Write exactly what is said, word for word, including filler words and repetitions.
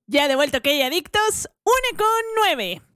Ya de vuelta, ok, adictos. Una con nueve.